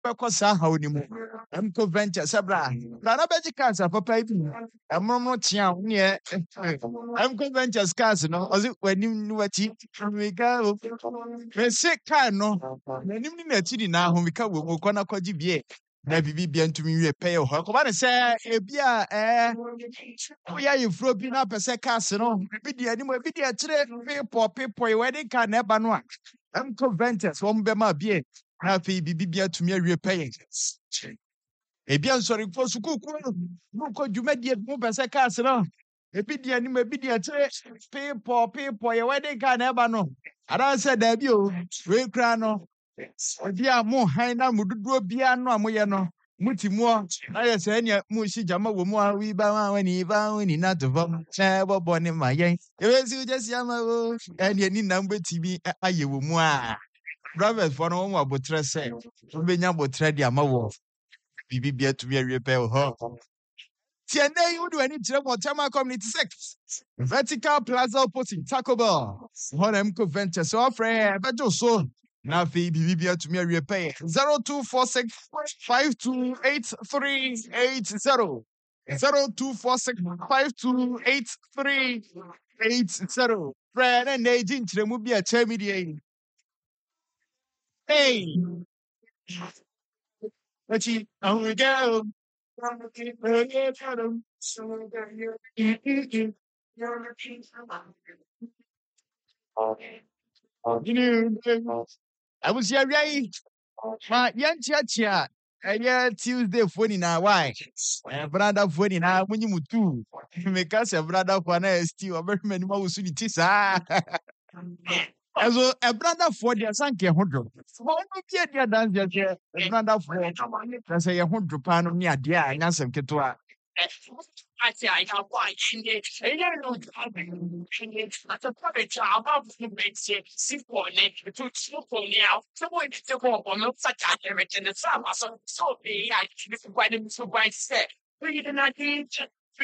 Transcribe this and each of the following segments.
Bekosa how ni mo. Emco venture sabra. Nana beji cancer papa ibi. Emro tia unye. Emco ventures cars no. Ozi when you wati. We go. Me se car no. Nanim ni na ti na ho we ka wo kwana kwaji bie. Na bibi bia ntumi wie pay ho. Ko ba ne se ebia oya yefro bi na pese cars no. Bi dia ni mo bi dia kire people we wedding car na eba no a. Emco ventures wo mbema bie. Happy Bibia to me repaying. Ebian sorry for Sukuku, Muko Jumedia Mubasa Castle. Ebidia Nimabidia people, your wedding can ever know. And I said, debut, Recrano, Dia Mo Haina Mudu Biano, Moyano, Mutimua, I said, Mushi Jama Wuma, we bow when he bow when he not to vote, never born in my yang. If you just Yama, and you need number TV, I you more. Brothers for no more but say, Benya botre dia mawo. Bibi bia to be repair ho. Tiene you do any trouble Tama Community 6. Vertical Plaza opposite Taco Bell. Honemco Venture so friend, but so now Bibi bia to me repair 0246 528380. 0246 528380. Friend and agent Remubia Chemidi. Hey, let's see. Oh, we go. I was here, right? My young chacha. Tuesday phone in our why. Brother phone in our when you do. Make us a brother for an still a very many more soon. As a brother for the Sanke Hundred. What be a dance here? A brother for that's a £100 near dear and answer Ketua. I say I have one in it. I don't know that's a public job of the makes it simple to smoke now. Someone to go on such a damage in the summer. So be I quite so quite said. We did not teach.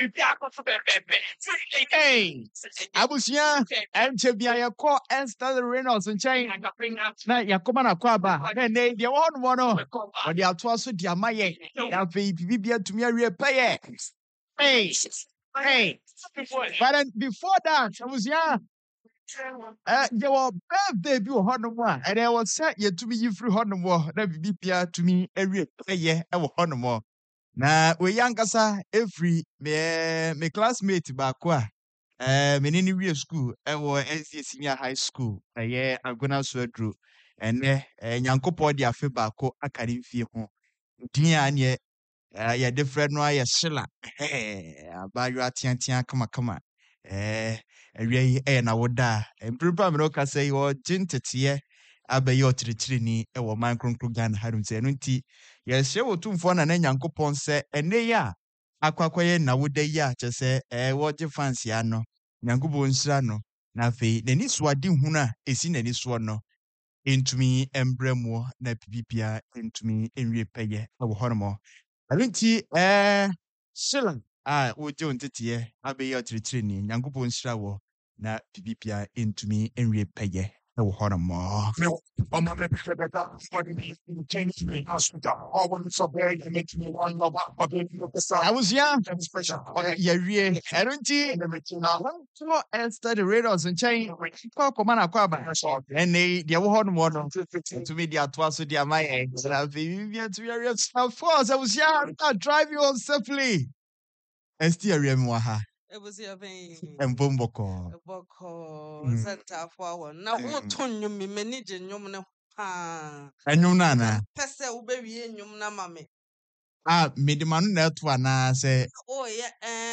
Hey, I was here and to be a call and start the Reynolds and chain. Now, Yakomana Quaba, and they won't want to, or they are twice with Yamaye. Now, baby, to me a repay. Hey, but then before that, I was here. Your birthday be one, and I was set yet to be you free Honor, that be to me every year, I will honor more. Na we yankasa every me classmate bakwa me ni we school e wo NCA senior high school agona so adru ene nyankopɔ de afe bako akari mfie ho din ane ya different no ya shila abayo atiantia kama awia yi na woda empripa me no ka say wo gintete abayi otirichiri ni ewo man kronkro gan harum se no nti ye hye wotumfo na nyankopon se ene ya akwakoye na woda yi a che se wo je fancy ano nyankopon nsira no na fe nani suade hunu a esi nani so no entumi embremu na pipipia entumi enwie peye ewo hormo nti shilan wo je ontete abayi otirichiri ni nyankopon nsira wo na pipipia entumi enwie peye ewo hormo on my better for me change me hospital all when so bad and make me one love up I was young yeah really I don't see and study radars and chain komana kwaba and they wo hormo to me they are twice they are my eggs and I'll be of course I was young I drive you on safely and still remember ha it was your vein. And Bomboko. Santa for now. What ton you me manage and you know? And you nana. Pessa will be in your mammy. Midman net one, say. Oh, yeah,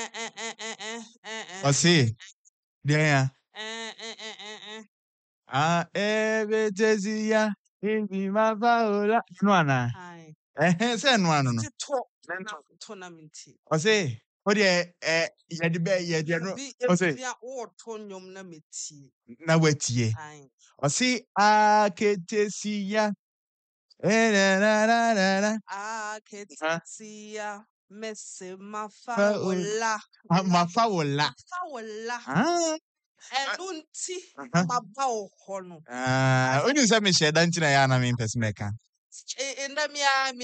Or see, there. Every in my viola, Nwana. Send one tournament. Or say. Oh yeah, ya the bear, ya general. Oh say, all tonium namity. Now wait ye. Or see, Ketesia. Ketesia. Messi, my faula. My faula. And don't see my bow horn. When you say me, she don't know I am in Pesmeka. ndam ya